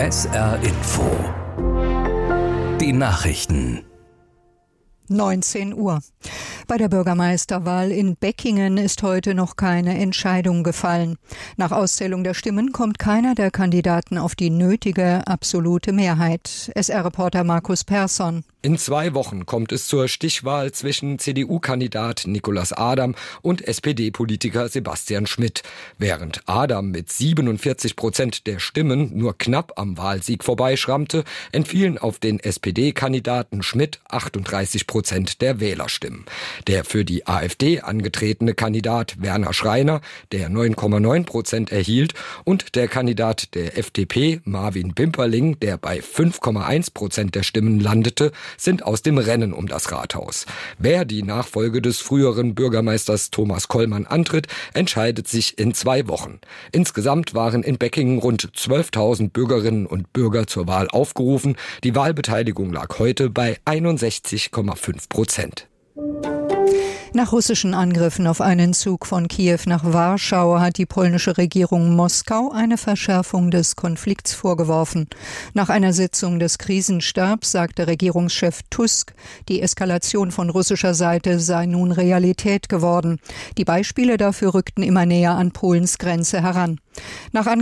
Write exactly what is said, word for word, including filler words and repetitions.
S R Info. Die Nachrichten. neunzehn Uhr. Bei der Bürgermeisterwahl in Beckingen ist heute noch keine Entscheidung gefallen. Nach Auszählung der Stimmen kommt keiner der Kandidaten auf die nötige absolute Mehrheit. S R-Reporter Markus Persson. In zwei Wochen kommt es zur Stichwahl zwischen C D U-Kandidat Nicolas Adam und S P D-Politiker Sebastian Schmidt. Während Adam mit siebenundvierzig Prozent der Stimmen nur knapp am Wahlsieg vorbeischrammte, entfielen auf den S P D-Kandidaten Schmidt achtunddreißig Prozent der Wählerstimmen. Der für die AfD angetretene Kandidat Werner Schreiner, der neun Komma neun Prozent erhielt, und der Kandidat der F D P Marvin Bimperling, der bei fünf Komma eins Prozent der Stimmen landete, sind aus dem Rennen um das Rathaus. Wer die Nachfolge des früheren Bürgermeisters Thomas Kollmann antritt, entscheidet sich in zwei Wochen. Insgesamt waren in Beckingen rund zwölftausend Bürgerinnen und Bürger zur Wahl aufgerufen. Die Wahlbeteiligung lag heute bei einundsechzig Komma fünf Prozent. Nach russischen Angriffen auf einen Zug von Kiew nach Warschau hat die polnische Regierung Moskau eine Verschärfung des Konflikts vorgeworfen. Nach einer Sitzung des Krisenstabs sagte Regierungschef Tusk, die Eskalation von russischer Seite sei nun Realität geworden. Die Beispiele dafür rückten immer näher an Polens Grenze heran. Nach